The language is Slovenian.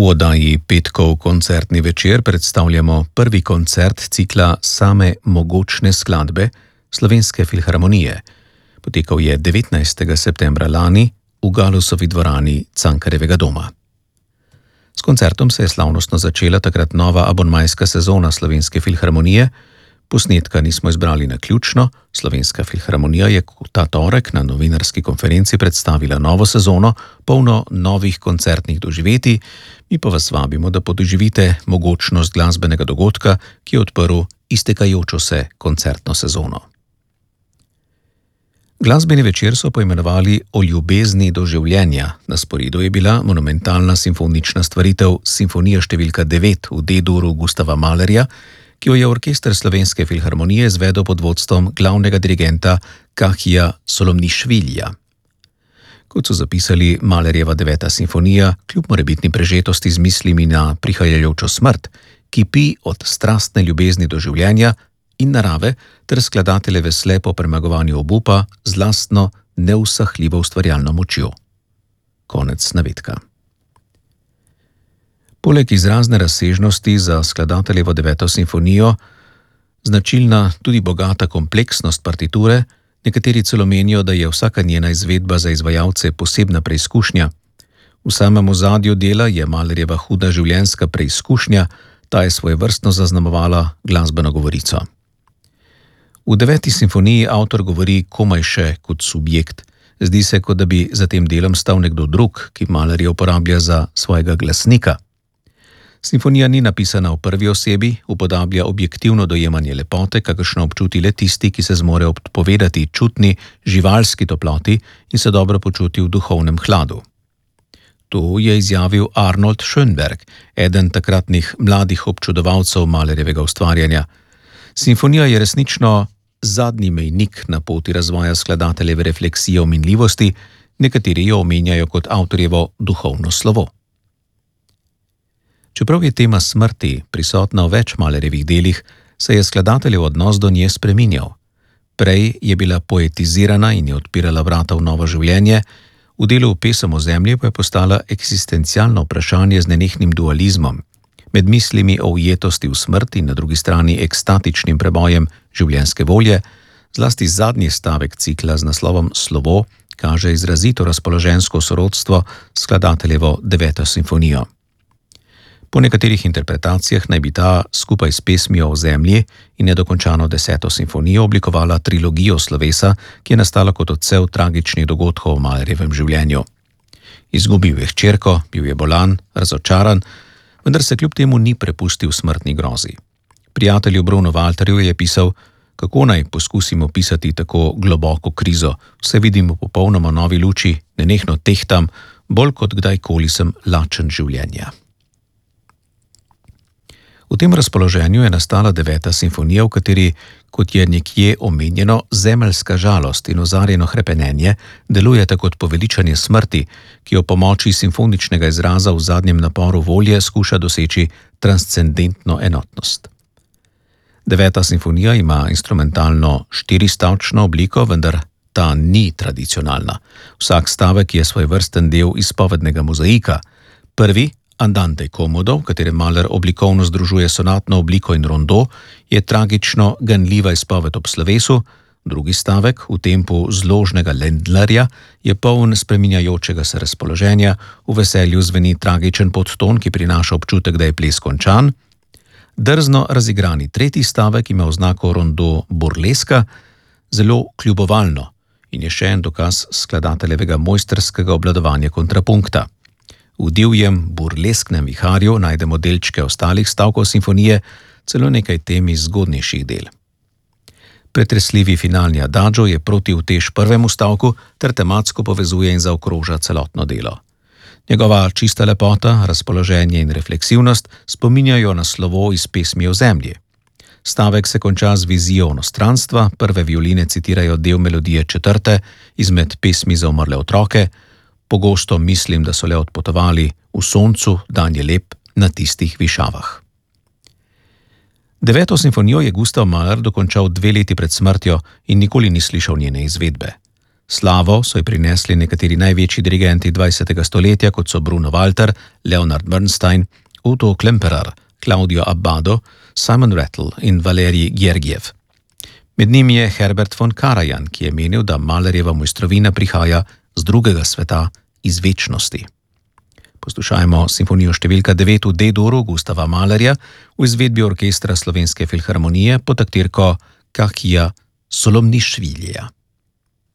V oddaji Petkov koncertni večer predstavljamo prvi koncert cikla Same mogočne skladbe Slovenske filharmonije. Potekal je 19. septembra lani v Galusovi dvorani Cankarjevega doma. S koncertom se je slavnostno začela takrat nova abonmajska sezona Slovenske filharmonije. Posnetka nismo izbrali naključno. Slovenska filharmonija je ta torek na novinarski konferenci predstavila novo sezono, polno novih koncertnih doživetij. Mi pa vas vabimo, da podoživite mogočnost glasbenega dogodka, ki je odprl iztekajočo se koncertno sezono. Glasbeni večer so poimenovali O ljubezni do življenja. Na sporedu je bila monumentalna simfonična stvaritev Simfonija številka 9 v D-duru Gustava Mahlerja, ki jo je orkester Slovenske filharmonije izvedel pod vodstvom glavnega dirigenta Kahija Solomnišvilija. Kot so zapisali, Mahlerjeva 9. simfonija, kljub morebitni prežetosti z mislimi na prihajajočo smrt, kipi od strastne ljubezni do življenja in narave ter skladateljeve slepo premagovanju obupa z lastno neusahljivo ustvarjalno močjo. Konec navedka. Poleg izrazne razsežnosti za skladateljevo 9. simfonijo, značilna tudi bogata kompleksnost partiture, nekateri celo menijo, da je vsaka njena izvedba za izvajalce posebna preizkušnja. V samem ozadju dela je Mahlerjeva huda življenjska preizkušnja, ta je svojevrstno zaznamovala glasbeno govorico. V 9. simfoniji avtor govori komaj še kot subjekt. Zdi se, kot da bi za tem delom stal nekdo drug, ki Mahlerja uporablja za svojega glasnika. Simfonija ni napisana v prvi osebi, upodablja objektivno dojemanje lepote, kakršno občuti le tisti, ki se zmore odpovedati čutni, živalski toploti in se dobro počuti v duhovnem hladu. To je izjavil Arnold Schönberg, eden takratnih mladih občudovalcev Mahlerjevega ustvarjanja. Simfonija je resnično zadnji mejnik na poti razvoja skladateljeve refleksije o minljivosti, nekateri jo omenjajo kot avtorjevo duhovno slovo. Čeprav je tema smrti prisotna v več Mahlerjevih delih, se je skladateljev odnos do nje spreminjal. Prej je bila poetizirana in je odpirala vrata v novo življenje, v delu Pesem o zemlji pa je postala eksistencialno vprašanje z nenehnim dualizmom, med mislimi o ujetosti v smrt in na drugi strani ekstatičnim prebojem življenjske volje. Zlasti zadnji stavek cikla z naslovom Slovo kaže izrazito razpoloženjsko sorodstvo s skladateljevo 9. simfonijo. Po nekaterih interpretacijah naj bi ta skupaj s pesmijo o zemlji in nedokončano 10. simfonijo oblikovala trilogijo slovesa, ki je nastala kot odsev tragičnih dogodkov v Mahlerjevem življenju. Izgubil je hčerko, bil je bolan, razočaran, vendar se kljub temu ni prepustil smrtni grozi. Prijatelju Bruno Walterju je pisal, kako naj poskusim opisati tako globoko krizo, vse vidim v popolnoma novi luči, nenehno tehtam, bolj kot kdajkoli sem lačen življenja. V tem razpoloženju je nastala 9. simfonija, v kateri, kot je nekje omenjeno, zemeljska žalost in ozarjeno hrepenenje delujeta kot poveličanje smrti, ki jo pomoči simfoničnega izraza v zadnjem naporu volje skuša doseči transcendentno enotnost. 9. simfonija ima instrumentalno 4-stavčno obliko, vendar ta ni tradicionalna. Vsak stavek je svojevrsten del izpovednega mozaika. Prvi, Andante comodo, v katerem Mahler oblikovno združuje sonatno obliko in rondo, je tragično ganljiva izpoved ob slovesu. Drugi stavek, v tempu zložnega Ländlerja, je poln spreminjajočega se razpoloženja, v veselju zveni tragičen podton, ki prinaša občutek, da je ples končan. Drzno razigrani tretji stavek ima oznako rondo burleska, zelo kljubovalno, in je še en dokaz skladateljevega mojstrskega obvladovanja kontrapunkta. V divjem, burlesknem viharju najdemo delčke ostalih stavkov simfonije, celo nekaj tem iz zgodnejših del. Pretresljivi finalni adagio je protiutež prvemu stavku ter tematsko povezuje in zaokroža celotno delo. Njegova čista lepota, razpoloženje in refleksivnost spominjajo na slovo iz Pesmi o zemlji. Stavek se konča z vizijo onostranstva, prve violine citirajo del melodije četrte izmed Pesmi za umrle otroke. Pogosto mislim, da so le odpotovali v soncu, dan je lep na tistih višavah. 9. simfonijo je Gustav Mahler dokončal 2 leti pred smrtjo in nikoli ni slišal njene izvedbe. Slavo so ji prinesli nekateri največji dirigenti 20. stoletja, kot so Bruno Walter, Leonard Bernstein, Otto Klemperer, Claudio Abbado, Simon Rattle in Valerij Gergiev. Med njimi je Herbert von Karajan, ki je menil, da Mahlerjeva mojstrovina prihaja z drugega sveta, iz večnosti. Poslušajmo simfonijo številka 9 v D-duru Gustava Mahlerja v izvedbi orkestra Slovenske filharmonije pod taktirko Kahija Solomnišvilija.